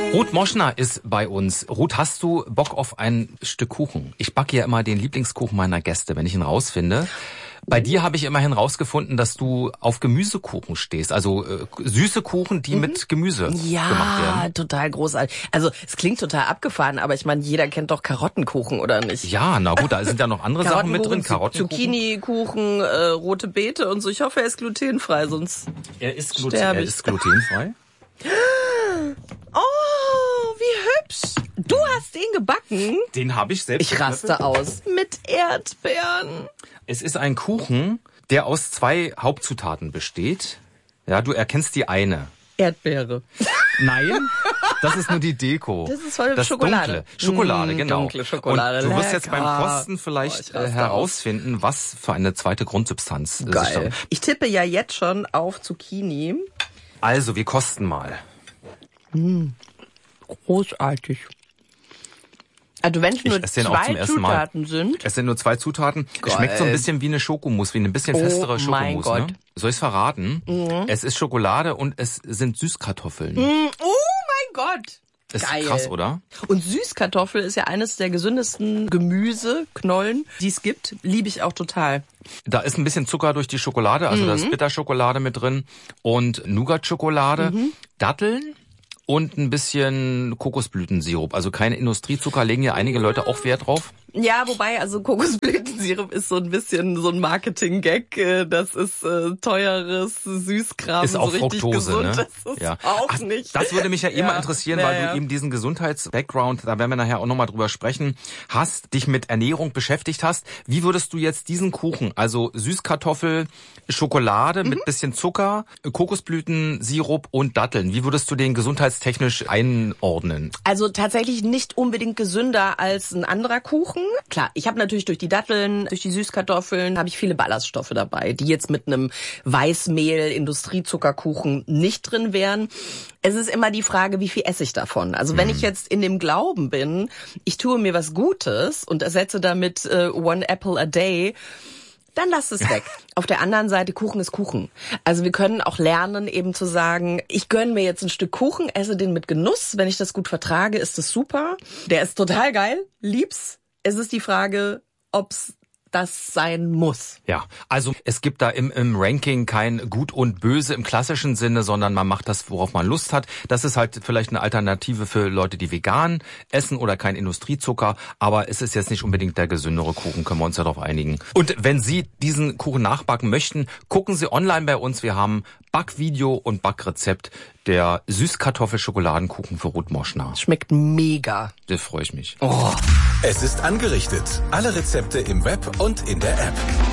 Ruth Moschner ist bei uns. Ruth, hast du Bock auf ein Stück Kuchen? Ich backe ja immer den Lieblingskuchen meiner Gäste, wenn ich ihn rausfinde. Bei dir habe ich immerhin rausgefunden, dass du auf Gemüsekuchen stehst. Also süße Kuchen, die mit Gemüse gemacht werden. Ja, total großartig. Also es klingt total abgefahren, aber ich meine, jeder kennt doch Karottenkuchen, oder nicht? Ja, na gut, da sind ja noch andere Sachen mit drin. Karottenkuchen, Zucchini-Kuchen, rote Beete und so. Ich hoffe, er ist glutenfrei, sonst er ist glutenfrei. Oh, wie hübsch. Du hast den gebacken? Den habe ich selbst. Ich raste aus. Mit Erdbeeren. Es ist ein Kuchen, der aus 2 Hauptzutaten besteht. Ja, du erkennst die eine. Erdbeere. Nein, das ist nur die Deko. Das ist voll das Schokolade. Dunkle. Schokolade, genau. Dunkle Schokolade. Und du wirst jetzt beim Kosten vielleicht herausfinden, was für eine zweite Grundsubstanz sich Geil. Ich tippe ja jetzt schon auf Zucchini. Also, wir kosten mal. Großartig. Also wenn es nur 2 Zutaten sind. Es sind nur 2 Zutaten. Geil. Es schmeckt so ein bisschen wie eine Schokomousse, wie eine bisschen festere Schokomousse. Gott. Ne? Soll ich es verraten? Es ist Schokolade und es sind Süßkartoffeln. Oh mein Gott. Ist Geil. krass, oder? Und Süßkartoffel ist ja eines der gesündesten Gemüseknollen, die es gibt. Liebe ich auch total. Da ist ein bisschen Zucker durch die Schokolade, also da ist Bitterschokolade mit drin und Nougat-Schokolade, Datteln und ein bisschen Kokosblütensirup. Also kein Industriezucker, legen ja einige Leute auch Wert drauf. Ja, wobei, also Kokosblütensirup ist so ein bisschen so ein Marketing-Gag. Das ist teures Süßkram. Ist auch so richtig Fructose, gesund. ne? Das ist auch nicht. Das würde mich ja immer interessieren, weil du eben diesen Gesundheits-Background, da werden wir nachher auch nochmal drüber sprechen, hast, dich mit Ernährung beschäftigt hast. Wie würdest du jetzt diesen Kuchen, also Süßkartoffel, Schokolade mit bisschen Zucker, Kokosblütensirup und Datteln, wie würdest du den gesundheitstechnisch einordnen? Also tatsächlich nicht unbedingt gesünder als ein anderer Kuchen. Klar, ich habe natürlich durch die Datteln, durch die Süßkartoffeln, habe ich viele Ballaststoffe dabei, die jetzt mit einem Weißmehl, Industriezuckerkuchen nicht drin wären. Es ist immer die Frage, wie viel esse ich davon? Also wenn ich jetzt in dem Glauben bin, ich tue mir was Gutes und ersetze damit 1 apple a day, dann lasst es weg. Auf der anderen Seite, Kuchen ist Kuchen. Also wir können auch lernen, eben zu sagen, ich gönne mir jetzt ein Stück Kuchen, esse den mit Genuss. Wenn ich das gut vertrage, ist das super. Der ist total geil, lieb's. Es ist die Frage, ob's das sein muss. Ja, also es gibt da im Ranking kein Gut und Böse im klassischen Sinne, sondern man macht das, worauf man Lust hat. Das ist halt vielleicht eine Alternative für Leute, die vegan essen oder kein Industriezucker, aber es ist jetzt nicht unbedingt der gesündere Kuchen, können wir uns ja darauf einigen. Und wenn Sie diesen Kuchen nachbacken möchten, gucken Sie online bei uns. Wir haben Backvideo und Backrezept der Süßkartoffel-Schokoladenkuchen für Ruth Moschner. Schmeckt mega. Das freue ich mich. Es ist angerichtet. Alle Rezepte im Web und in der App.